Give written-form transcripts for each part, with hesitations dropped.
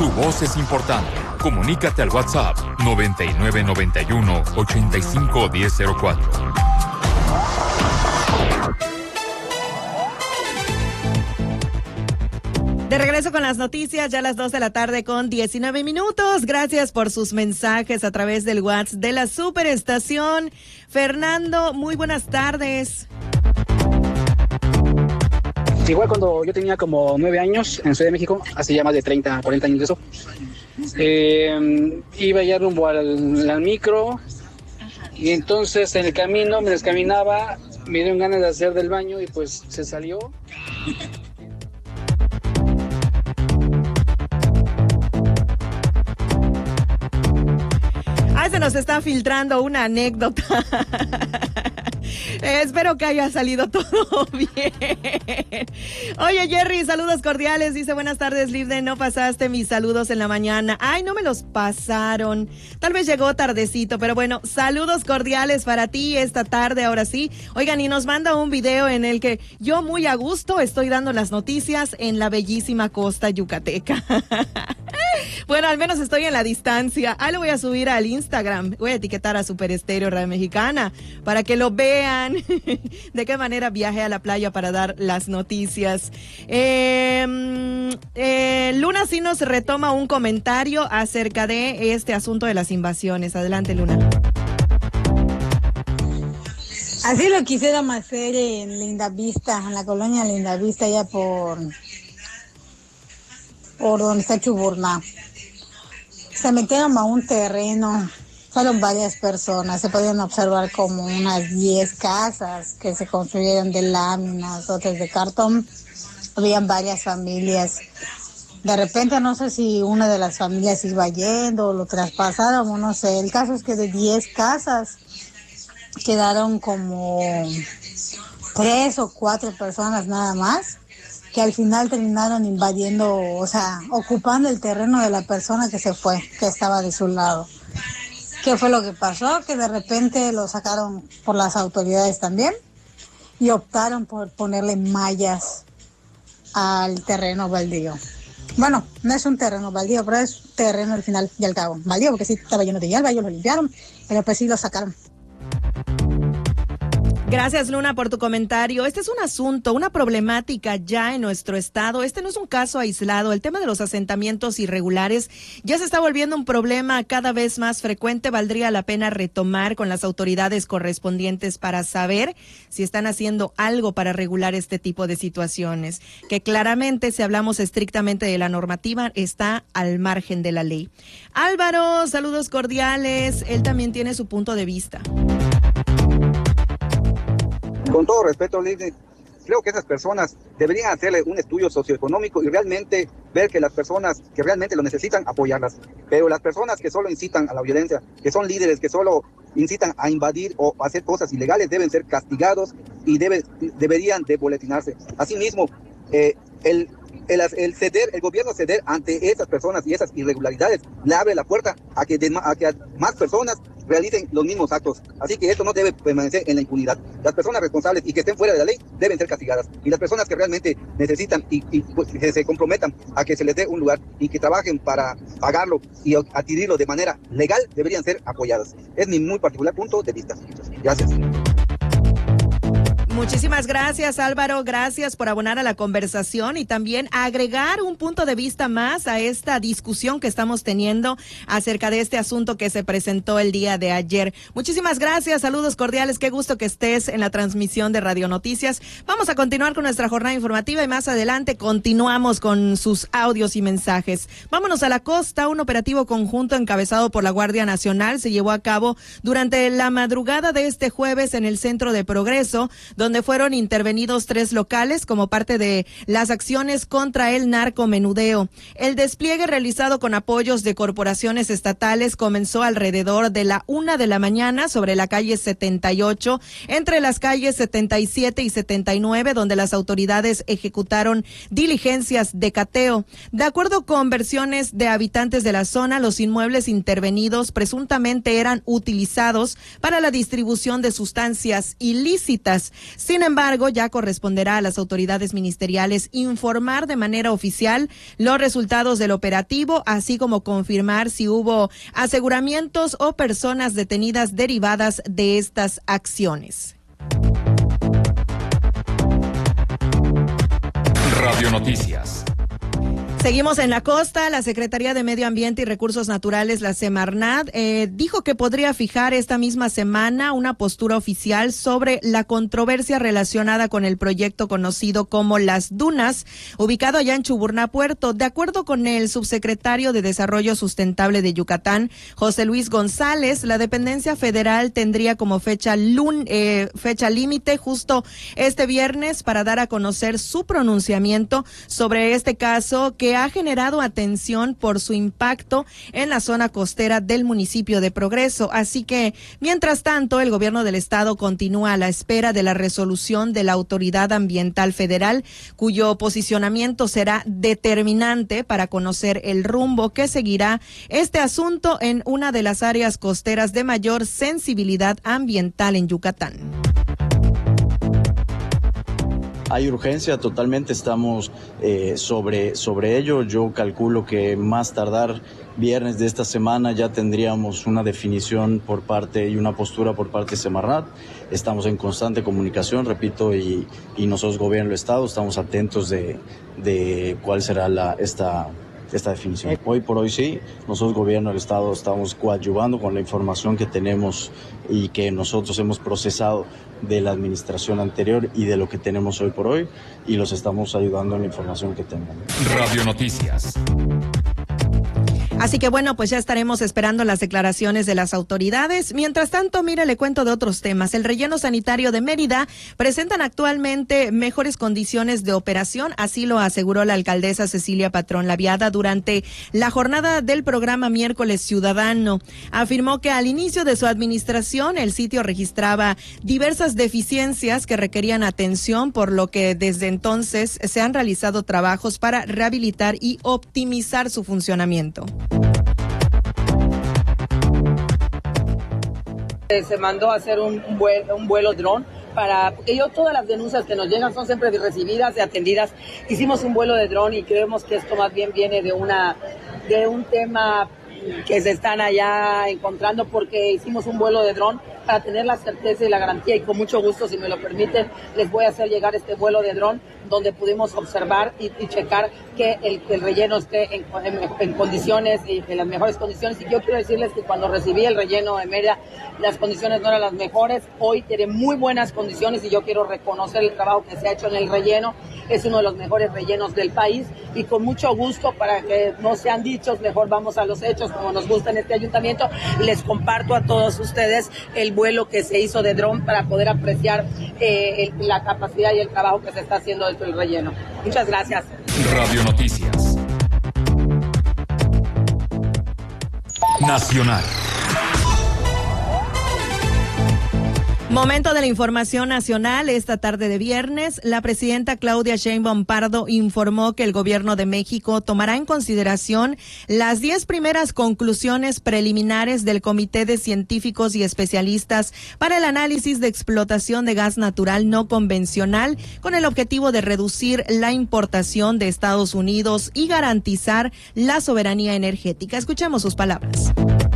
Tu voz es importante. Comunícate al WhatsApp 9991-851004. De regreso con las noticias, ya a las 2 de la tarde con 19 minutos. Gracias por sus mensajes a través del WhatsApp de la Superestación. Fernando, muy buenas tardes. Igual cuando yo tenía como 9 años en Ciudad de México, hace ya más de 30, 40 años de eso, iba ya rumbo al micro, y entonces en el camino, mientras caminaba, me dieron ganas de hacer del baño y pues se salió. Se nos está filtrando una anécdota. Espero que haya salido todo bien. Oye, Jerry, saludos cordiales. Dice, buenas tardes, Livde. No pasaste mis saludos en la mañana. Ay, no me los pasaron. Tal vez llegó tardecito, pero bueno, saludos cordiales para ti esta tarde, ahora sí. Oigan, y nos manda un video en el que yo muy a gusto estoy dando las noticias en la bellísima costa yucateca. Bueno, al menos estoy en la distancia. Ahí lo voy a subir al Instagram. Voy a etiquetar a Super Estéreo Radio Mexicana para que lo vean de qué manera viajé a la playa para dar las noticias. Luna sí nos retoma un comentario acerca de este asunto de las invasiones. Adelante, Luna. Así lo quisiéramos hacer en Lindavista, en la colonia Lindavista, allá por donde está Chuburná. Se metieron a un terreno, fueron varias personas, se podían observar como unas 10 casas que se construyeron de láminas, otras de cartón. Habían varias familias. De repente no sé si una de las familias iba yendo o lo traspasaron o no sé. El caso es que de 10 casas quedaron como 3 o 4 personas nada más, que al final terminaron invadiendo, o sea, ocupando el terreno de la persona que se fue, que estaba de su lado. ¿Qué fue lo que pasó? Que de repente lo sacaron por las autoridades también y optaron por ponerle mallas al terreno baldío. Bueno, no es un terreno baldío, pero es terreno al final y al cabo. Baldío porque sí estaba lleno de hierba, ellos lo limpiaron, pero pues sí lo sacaron. Gracias, Luna, por tu comentario. Este es un asunto, una problemática ya en nuestro estado. Este no es un caso aislado. El tema de los asentamientos irregulares ya se está volviendo un problema cada vez más frecuente. Valdría la pena retomar con las autoridades correspondientes para saber si están haciendo algo para regular este tipo de situaciones, que claramente, si hablamos estrictamente de la normativa, está al margen de la ley. Álvaro, saludos cordiales. Él también tiene su punto de vista. Con todo respeto, Lidia, creo que esas personas deberían hacerle un estudio socioeconómico y realmente ver que las personas que realmente lo necesitan, apoyarlas. Pero las personas que solo incitan a la violencia, que son líderes, que solo incitan a invadir o a hacer cosas ilegales, deben ser castigados y deberían de boletinarse. Asimismo, el gobierno ceder ante esas personas y esas irregularidades le abre la puerta a que más personas realicen los mismos actos. Así que esto no debe permanecer en la impunidad. Las personas responsables y que estén fuera de la ley deben ser castigadas. Y las personas que realmente necesitan y pues, que se comprometan a que se les dé un lugar y que trabajen para pagarlo y adquirirlo de manera legal, deberían ser apoyadas. Es mi muy particular punto de vista. Gracias. Muchísimas gracias, Álvaro. Gracias por abonar a la conversación y también agregar un punto de vista más a esta discusión que estamos teniendo acerca de este asunto que se presentó el día de ayer. Muchísimas gracias, saludos cordiales. Qué gusto que estés en la transmisión de Radio Noticias. Vamos a continuar con nuestra jornada informativa y más adelante continuamos con sus audios y mensajes. Vámonos a la costa. Un operativo conjunto encabezado por la Guardia Nacional se llevó a cabo durante la madrugada de este jueves en el Centro de Progreso, donde fueron intervenidos 3 locales como parte de las acciones contra el narcomenudeo. El despliegue realizado con apoyos de corporaciones estatales comenzó alrededor de la 1 de la mañana sobre la calle 78, entre las calles 77 y 79, donde las autoridades ejecutaron diligencias de cateo. De acuerdo con versiones de habitantes de la zona, los inmuebles intervenidos presuntamente eran utilizados para la distribución de sustancias ilícitas. Sin embargo, ya corresponderá a las autoridades ministeriales informar de manera oficial los resultados del operativo, así como confirmar si hubo aseguramientos o personas detenidas derivadas de estas acciones. Radio Noticias. Seguimos en la costa. La Secretaría de Medio Ambiente y Recursos Naturales, la Semarnat, dijo que podría fijar esta misma semana una postura oficial sobre la controversia relacionada con el proyecto conocido como Las Dunas, ubicado allá en Chuburná, Puerto. De acuerdo con el subsecretario de Desarrollo Sustentable de Yucatán, José Luis González, la dependencia federal tendría como fecha límite justo este viernes para dar a conocer su pronunciamiento sobre este caso que ha generado atención por su impacto en la zona costera del municipio de Progreso. Así que, mientras tanto, el gobierno del estado continúa a la espera de la resolución de la Autoridad Ambiental Federal, cuyo posicionamiento será determinante para conocer el rumbo que seguirá este asunto en una de las áreas costeras de mayor sensibilidad ambiental en Yucatán. Hay urgencia, totalmente estamos sobre ello. Yo calculo que más tardar viernes de esta semana ya tendríamos una definición por parte y una postura por parte de Semarnat. Estamos en constante comunicación, repito, y nosotros, gobierno del estado, estamos atentos de cuál será esta definición. Hoy por hoy sí, nosotros, gobierno del estado, estamos coadyuvando con la información que tenemos y que nosotros hemos procesado de la administración anterior y de lo que tenemos hoy por hoy, y los estamos ayudando en la información que tenemos. Radio Noticias. Así que bueno, pues ya estaremos esperando las declaraciones de las autoridades. Mientras tanto, mire, le cuento de otros temas. El relleno sanitario de Mérida presentan actualmente mejores condiciones de operación, así lo aseguró la alcaldesa Cecilia Patrón Laviada durante la jornada del programa Miércoles Ciudadano. Afirmó que al inicio de su administración el sitio registraba diversas deficiencias que requerían atención, por lo que desde entonces se han realizado trabajos para rehabilitar y optimizar su funcionamiento. Se mandó a hacer un vuelo dron porque todas las denuncias que nos llegan son siempre recibidas y atendidas. Hicimos un vuelo de dron y creemos que esto más bien viene de un tema que se están allá encontrando, porque hicimos un vuelo de dron para tener la certeza y la garantía, y con mucho gusto, si me lo permiten, les voy a hacer llegar este vuelo de dron donde pudimos observar y checar que el relleno esté en condiciones, y en las mejores condiciones. Y yo quiero decirles que cuando recibí el relleno de Mérida, las condiciones no eran las mejores. Hoy tiene muy buenas condiciones y yo quiero reconocer el trabajo que se ha hecho en el relleno. Es uno de los mejores rellenos del país, y con mucho gusto, para que no sean dichos, mejor vamos a los hechos, como nos gusta en este ayuntamiento. Les comparto a todos ustedes el vuelo que se hizo de dron para poder apreciar la capacidad y el trabajo que se está haciendo dentro del relleno. Muchas gracias. Radio Noticias. Nacional. Momento de la información nacional. Esta tarde de viernes, la presidenta Claudia Sheinbaum Pardo informó que el gobierno de México tomará en consideración las 10 primeras conclusiones preliminares del Comité de Científicos y Especialistas para el Análisis de Explotación de Gas Natural No Convencional, con el objetivo de reducir la importación de Estados Unidos y garantizar la soberanía energética. Escuchemos sus palabras.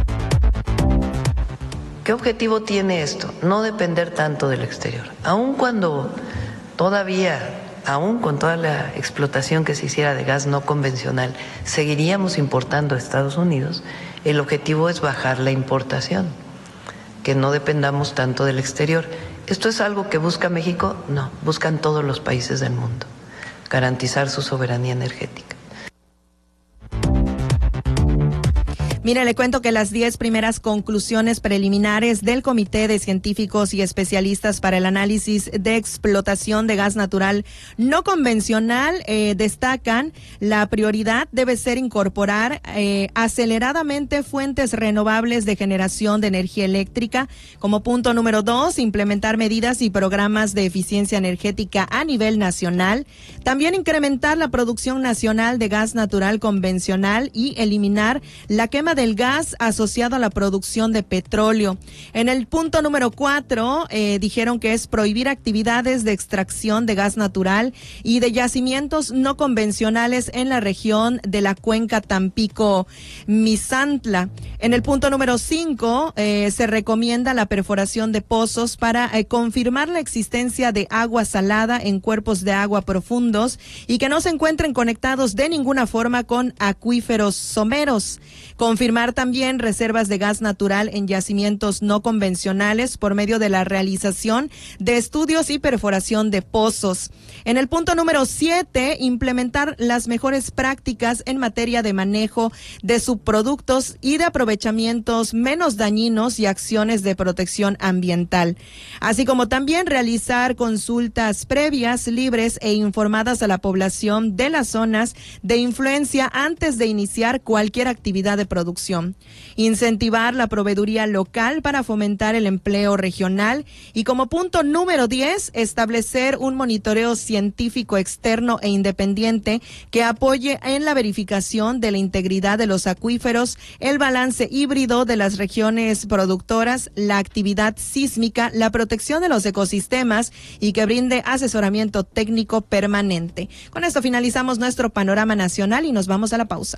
¿Qué objetivo tiene esto? No depender tanto del exterior. Aun cuando todavía, aun con toda la explotación que se hiciera de gas no convencional, seguiríamos importando a Estados Unidos, el objetivo es bajar la importación, que no dependamos tanto del exterior. ¿Esto es algo que busca México? No, buscan todos los países del mundo, garantizar su soberanía energética. Mire, le cuento que las 10 primeras conclusiones preliminares del Comité de Científicos y Especialistas para el Análisis de Explotación de Gas Natural No Convencional destacan: la prioridad debe ser incorporar aceleradamente fuentes renovables de generación de energía eléctrica. Como punto número 2, implementar medidas y programas de eficiencia energética a nivel nacional. También incrementar la producción nacional de gas natural convencional y eliminar la quema del gas asociado a la producción de petróleo. En el punto número 4, dijeron que es prohibir actividades de extracción de gas natural y de yacimientos no convencionales en la región de la cuenca Tampico-Misantla. En el punto número 5, se recomienda la perforación de pozos para confirmar la existencia de agua salada en cuerpos de agua profundos y que no se encuentren conectados de ninguna forma con acuíferos someros. Confirmar también reservas de gas natural en yacimientos no convencionales por medio de la realización de estudios y perforación de pozos. En el punto número 7, implementar las mejores prácticas en materia de manejo de subproductos y de aprovechamientos menos dañinos y acciones de protección ambiental, así como también realizar consultas previas, libres e informadas a la población de las zonas de influencia antes de iniciar cualquier actividad de producción. Incentivar la proveeduría local para fomentar el empleo regional y como punto número 10, establecer un monitoreo científico externo e independiente que apoye en la verificación de la integridad de los acuíferos, el balance híbrido de las regiones productoras, la actividad sísmica, la protección de los ecosistemas y que brinde asesoramiento técnico permanente. Con esto finalizamos nuestro panorama nacional y nos vamos a la pausa.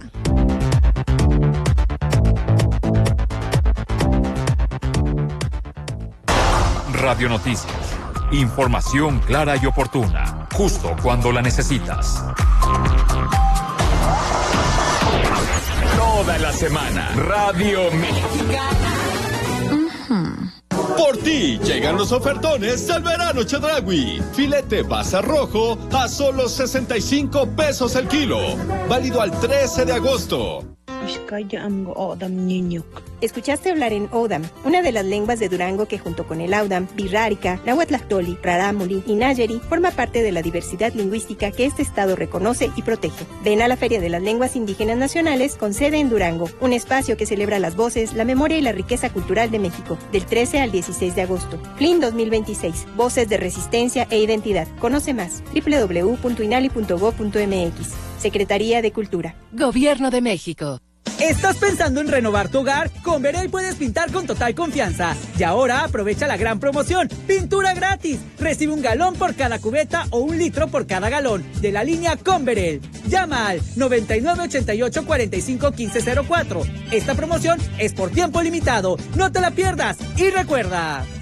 Radio Noticias. Información clara y oportuna, justo cuando la necesitas. Toda la semana, Radio Mexicana. Por ti llegan los ofertones del verano Chedraui. Filete basa rojo a solo 65 pesos el kilo. Válido al 13 de agosto. Escuchaste hablar en Odam, una de las lenguas de Durango que junto con el Audam, Birrárica, Nahuatlactoli, Rarámuri y Nayeri forma parte de la diversidad lingüística que este estado reconoce y protege. Ven a la Feria de las Lenguas Indígenas Nacionales con sede en Durango, un espacio que celebra las voces, la memoria y la riqueza cultural de México, del 13 al 16 de agosto. FLIN 2026, Voces de Resistencia e Identidad. Conoce más, www.inali.gov.mx. Secretaría de Cultura. Gobierno de México. ¿Estás pensando en renovar tu hogar? Con Verel puedes pintar con total confianza. Y ahora aprovecha la gran promoción. ¡Pintura gratis! Recibe 1 galón por cada cubeta o 1 litro por cada galón de la línea con Verel. Llama al 9988-451504. Esta promoción es por tiempo limitado. ¡No te la pierdas! Y recuerda...